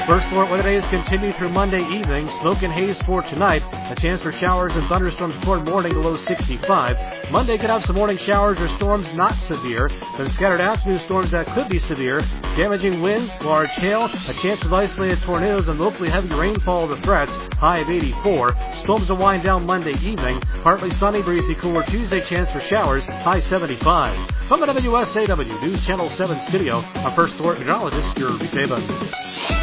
First alert weather days continue through Monday evening. Smoke and haze for tonight. A chance for showers and thunderstorms toward morning, low 65. Monday could have some morning showers or storms not severe. Then scattered afternoon storms that could be severe. Damaging winds, large hail, a chance of isolated tornadoes, and locally heavy rainfall are the threats. High of 84. Storms will wind down Monday evening. Partly sunny, breezy, cooler Tuesday. Chance for showers. High 75. From the WSAW News Channel 7 studio, our First Alert meteorologist, Guru Saban.